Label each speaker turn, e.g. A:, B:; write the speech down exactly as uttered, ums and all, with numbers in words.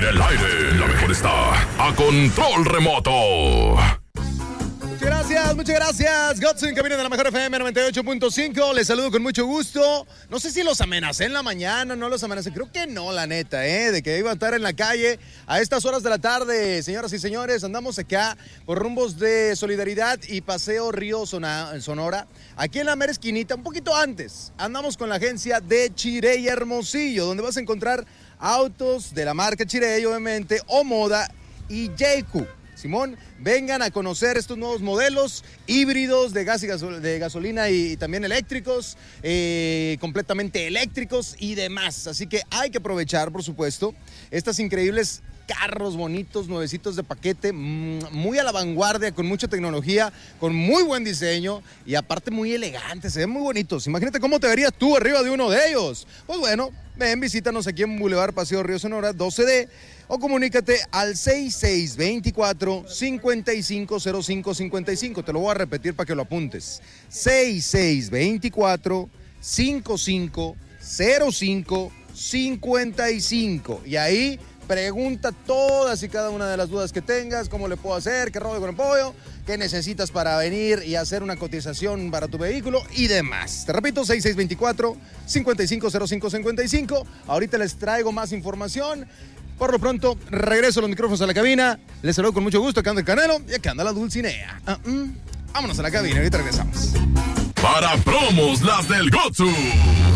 A: en el aire, la mejor está a control remoto.
B: Muchas gracias, muchas gracias. Godson, en cabina de la mejor F M noventa y ocho punto cinco. Les saludo con mucho gusto. No sé si los amenacé en la mañana, no los amenacé. Creo que no, la neta, ¿eh? De que iba a estar en la calle a estas horas de la tarde. Señoras y señores, andamos acá por rumbos de Solidaridad y Paseo Río Sonora. Aquí en la mera esquinita, un poquito antes, andamos con la agencia de Chirey Hermosillo, donde vas a encontrar autos de la marca Chirey, obviamente, Omoda y Jayco. Simón, vengan a conocer estos nuevos modelos híbridos de gas y gasol- de gasolina y también eléctricos, eh, completamente eléctricos y demás. Así que hay que aprovechar, por supuesto, estas increíbles carros bonitos, nuevecitos de paquete, mmm, muy a la vanguardia, con mucha tecnología, con muy buen diseño y aparte muy elegantes, se ven muy bonitos. Imagínate cómo te verías tú arriba de uno de ellos. Pues bueno, ven, visítanos aquí en Boulevard Paseo Río Sonora doce D o comunícate al seis seis dos cuatro, cinco cinco cero cinco cinco cinco. Te lo voy a repetir para que lo apuntes. seis seis dos cuatro, cinco cinco cero cinco cinco cinco. Y ahí pregunta todas y cada una de las dudas que tengas, cómo le puedo hacer, qué rollo con el pollo, qué necesitas para venir y hacer una cotización para tu vehículo y demás. Te repito, seis seis dos cuatro, cinco cinco cero cinco cinco cinco. Ahorita les traigo más información. Por lo pronto, regreso los micrófonos a la cabina. Les saludo con mucho gusto. Acá anda el Canelo y acá anda la Dulcinea. Uh -uh. Vámonos a la cabina, ahorita regresamos.
A: Para promos, las del Gotsu.